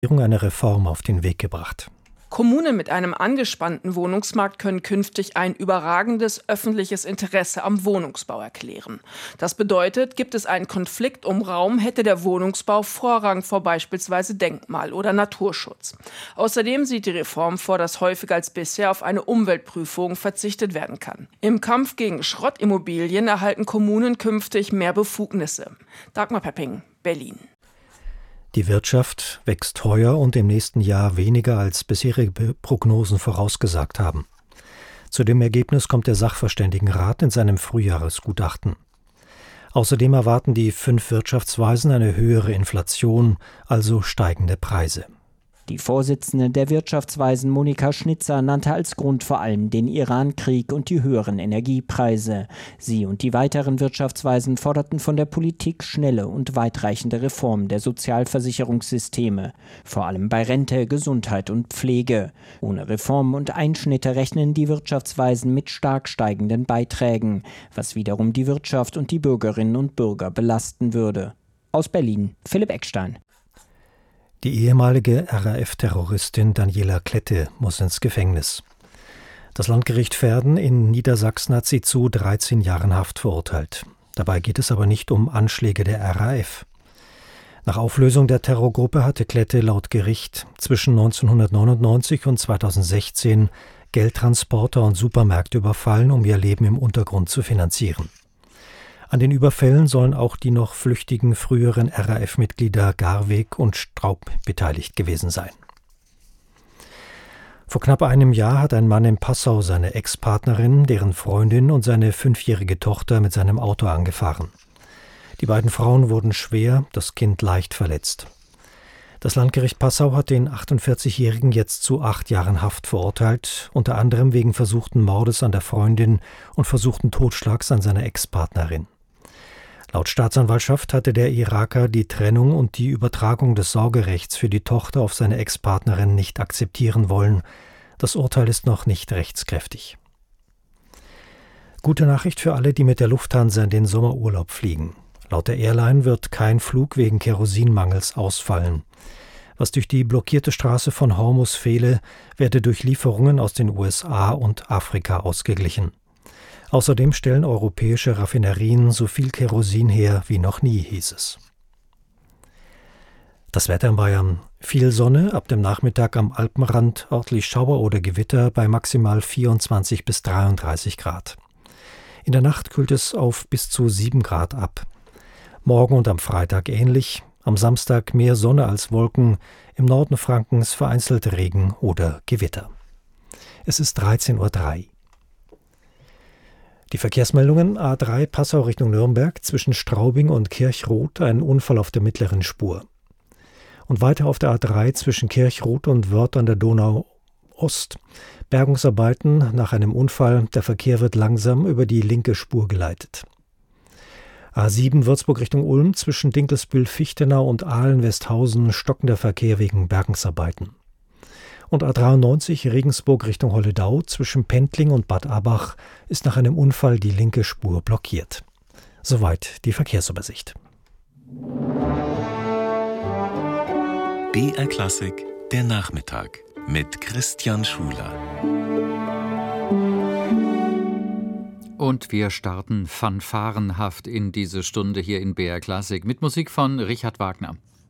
eine Reform auf den Weg gebracht. Kommunen mit einem angespannten Wohnungsmarkt können künftig ein überragendes öffentliches Interesse am Wohnungsbau erklären. Das bedeutet, gibt es einen Konflikt um Raum, hätte der Wohnungsbau Vorrang vor beispielsweise Denkmal- oder Naturschutz. Außerdem sieht die Reform vor, dass häufiger als bisher auf eine Umweltprüfung verzichtet werden kann. Im Kampf gegen Schrottimmobilien erhalten Kommunen künftig mehr Befugnisse. Dagmar Pepping, Berlin. Die Wirtschaft wächst heuer und im nächsten Jahr weniger als bisherige Prognosen vorausgesagt haben. Zu dem Ergebnis kommt der Sachverständigenrat in seinem Frühjahresgutachten. Außerdem erwarten die 5 Wirtschaftsweisen eine höhere Inflation, also steigende Preise. Die Vorsitzende der Wirtschaftsweisen Monika Schnitzer nannte als Grund vor allem den Iran-Krieg und die höheren Energiepreise. Sie und die weiteren Wirtschaftsweisen forderten von der Politik schnelle und weitreichende Reformen der Sozialversicherungssysteme, vor allem bei Rente, Gesundheit und Pflege. Ohne Reformen und Einschnitte rechnen die Wirtschaftsweisen mit stark steigenden Beiträgen, was wiederum die Wirtschaft und die Bürgerinnen und Bürger belasten würde. Aus Berlin, Philipp Eckstein. Die ehemalige RAF-Terroristin Daniela Klette muss ins Gefängnis. Das Landgericht Verden in Niedersachsen hat sie zu 13 Jahren Haft verurteilt. Dabei geht es aber nicht um Anschläge der RAF. Nach Auflösung der Terrorgruppe hatte Klette laut Gericht zwischen 1999 und 2016 Geldtransporter und Supermärkte überfallen, um ihr Leben im Untergrund zu finanzieren. An den Überfällen sollen auch die noch flüchtigen früheren RAF-Mitglieder Garweg und Straub beteiligt gewesen sein. Vor knapp einem Jahr hat ein Mann in Passau seine Ex-Partnerin, deren Freundin und seine 5-jährige Tochter mit seinem Auto angefahren. Die beiden Frauen wurden schwer, das Kind leicht verletzt. Das Landgericht Passau hat den 48-Jährigen jetzt zu 8 Jahren Haft verurteilt, unter anderem wegen versuchten Mordes an der Freundin und versuchten Totschlags an seiner Ex-Partnerin. Laut Staatsanwaltschaft hatte der Iraker die Trennung und die Übertragung des Sorgerechts für die Tochter auf seine Ex-Partnerin nicht akzeptieren wollen. Das Urteil ist noch nicht rechtskräftig. Gute Nachricht für alle, die mit der Lufthansa in den Sommerurlaub fliegen. Laut der Airline wird kein Flug wegen Kerosinmangels ausfallen. Was durch die blockierte Straße von Hormuz fehle, werde durch Lieferungen aus den USA und Afrika ausgeglichen. Außerdem stellen europäische Raffinerien so viel Kerosin her wie noch nie, hieß es. Das Wetter in Bayern. Viel Sonne, ab dem Nachmittag am Alpenrand örtlich Schauer oder Gewitter bei maximal 24 bis 33 Grad. In der Nacht kühlt es auf bis zu 7 Grad ab. Morgen und am Freitag ähnlich, am Samstag mehr Sonne als Wolken, im Norden Frankens vereinzelt Regen oder Gewitter. Es ist 13:03 Uhr. Die Verkehrsmeldungen: A3 Passau Richtung Nürnberg, zwischen Straubing und Kirchroth ein Unfall auf der mittleren Spur. Und weiter auf der A3 zwischen Kirchroth und Wörth an der Donau Ost. Bergungsarbeiten nach einem Unfall, der Verkehr wird langsam über die linke Spur geleitet. A7 Würzburg Richtung Ulm, zwischen Dinkelsbühl-Fichtenau und Ahlen-Westhausen stockender Verkehr wegen Bergungsarbeiten. Und A93 Regensburg Richtung Holledau, zwischen Pentling und Bad Abach ist nach einem Unfall die linke Spur blockiert. Soweit die Verkehrsübersicht. BR Klassik, der Nachmittag mit Christian Schuler. Und wir starten fanfarenhaft in diese Stunde hier in BR Klassik mit Musik von Richard Wagner.